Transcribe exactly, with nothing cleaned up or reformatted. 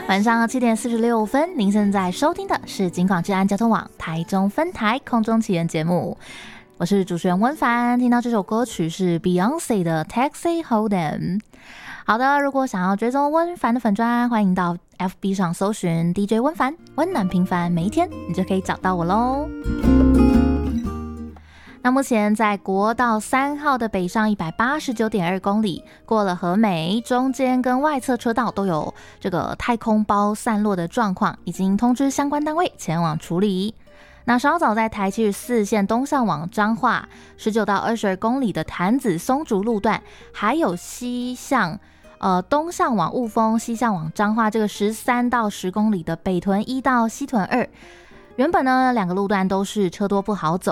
晚上七点四十六分，您现在收听的是警广治安交通网台中分台空中奇缘节目，我是主持人温凡。听到这首歌曲是 Beyonce 的 Taxi Hold'em。 好的，如果想要追踪温凡的粉专，欢迎到 F B 上搜寻 D J 温凡，温暖平凡每一天，你就可以找到我咯。那目前在国道三号的北上 一百八十九点二公里，过了和美，中间跟外侧车道都有这个太空包散落的状况，已经通知相关单位前往处理。那稍早在台七十四线东向往彰化十九到二十二公里的潭子松竹路段，还有西向呃东向往雾峰，西向往彰化这个十三到十公里的北屯一到西屯二，原本呢两个路段都是车多不好走，